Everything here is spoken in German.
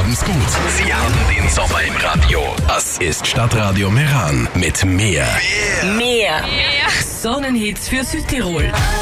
haben's gut. Sie haben den Sommer im Radio. Das ist Stadtradio Meran mit mehr. Mehr. Sonnenhits für Südtirol.